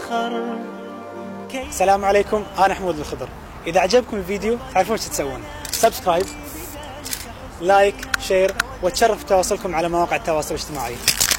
آخر. السلام عليكم، أنا حمود الخضر. إذا عجبكم الفيديو تعرفون ايش تسوون، سبسكرايب، لايك، شير، وتشرف بتواصلكم على مواقع التواصل الاجتماعي.